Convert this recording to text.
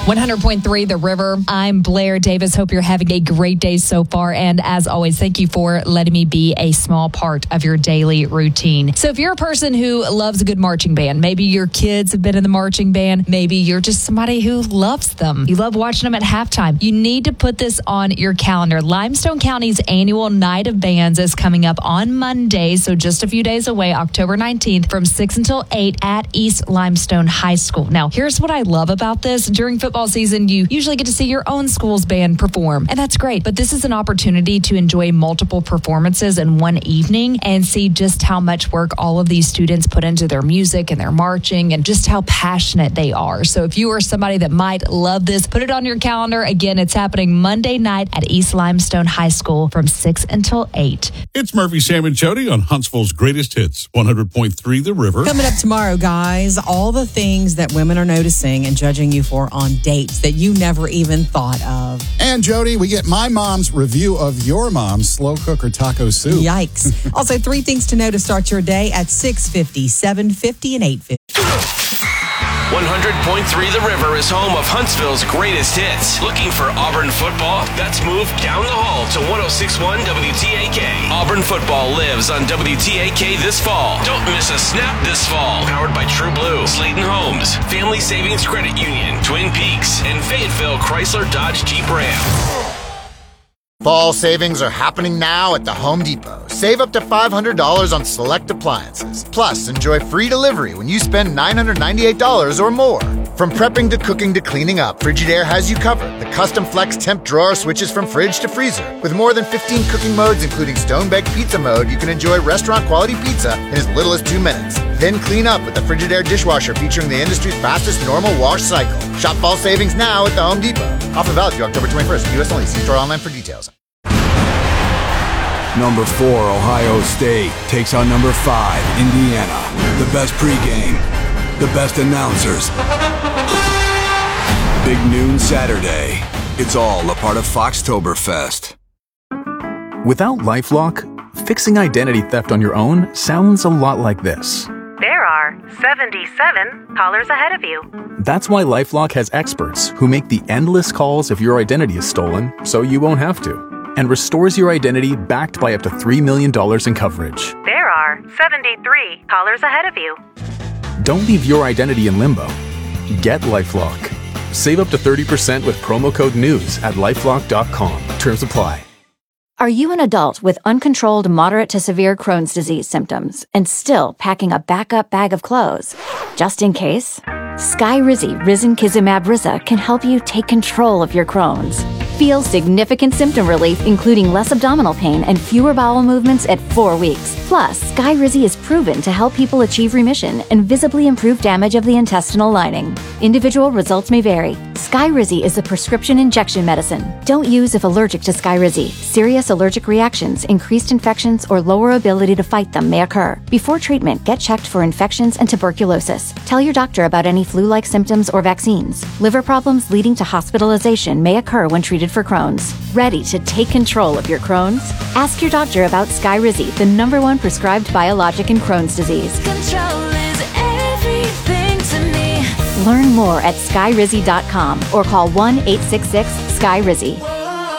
100.3 The River. I'm Blair Davis. Hope you're having a great day so far. And as always, thank you for letting me be a small part of your daily routine. So if you're a person who loves a good marching band, maybe your kids have been in the marching band, maybe you're just somebody who loves them. You love watching them at halftime. You need to put this on your calendar. Limestone County's annual Night of Bands is coming up on Monday, so just a few days away, October 19th, from 6 until 8 at East Limestone High School. Now, here's what I love about this. During football season, you usually get to see your own school's band perform, and that's great. But this is an opportunity to enjoy multiple performances in one evening and see just how much work all of these students put into their music and their marching and just how passionate they are. So if you are somebody that might love this, put it on your calendar. Again, it's happening Monday night at East Limestone High School from 6 until 8. It's Murphy, Sam, and Jody on Huntsville's Greatest Hits, 100.3 The River. Coming up tomorrow, guys, all the things that women are noticing and judging you for on dates that you never even thought of. And Jody, we get my mom's review of your mom's slow cooker taco soup. Yikes. Also, 3 things to know to start your day at 6:50, 7:50, and 8:50. 100.3 The River is home of Huntsville's greatest hits. Looking for Auburn football? That's moved down the hall to 106.1 WTAK. Auburn football lives on WTAK this fall. Don't miss a snap this fall. Powered by True Blue, Slayton Homes, Family Savings Credit Union, Twin Peaks, and Fayetteville Chrysler Dodge Jeep Ram. Fall savings are happening now at the Home Depot. Save up to $500 on select appliances. Plus, enjoy free delivery when you spend $998 or more. From prepping to cooking to cleaning up, Frigidaire has you covered. The custom flex temp drawer switches from fridge to freezer. With more than 15 cooking modes, including stone-baked pizza mode, you can enjoy restaurant-quality pizza in as little as 2 minutes. Then clean up with the Frigidaire dishwasher featuring the industry's fastest normal wash cycle. Shop fall savings now at the Home Depot. Offer valid through October 21st. U.S. only. See store online for details. Number 4, Ohio State, takes on number 5, Indiana. The best pregame, the best announcers. Big noon Saturday. It's all a part of Foxtoberfest. Without LifeLock, fixing identity theft on your own sounds a lot like this. There are 77 callers ahead of you. That's why LifeLock has experts who make the endless calls if your identity is stolen so you won't have to, and restores your identity backed by up to $3 million in coverage. There are 73 callers ahead of you. Don't leave your identity in limbo. Get LifeLock. Save up to 30% with promo code NEWS at LifeLock.com. Terms apply. Are you an adult with uncontrolled moderate to severe Crohn's disease symptoms and still packing a backup bag of clothes? Just in case? Skyrizi Risankizumab Riza can help you take control of your Crohn's. Feel significant symptom relief, including less abdominal pain and fewer bowel movements at 4 weeks. Plus, Skyrizi is proven to help people achieve remission and visibly improve damage of the intestinal lining. Individual results may vary. Skyrizi is a prescription injection medicine. Don't use if allergic to Skyrizi. Serious allergic reactions, increased infections, or lower ability to fight them may occur. Before treatment, get checked for infections and tuberculosis. Tell your doctor about any flu-like symptoms or vaccines. Liver problems leading to hospitalization may occur when treated for Crohn's. Ready to take control of your Crohn's? Ask your doctor about Skyrizi, the #1 prescribed biologic in Crohn's disease. Control is everything to me. Learn more at skyrizi.com or call 1-866-SKYRIZI.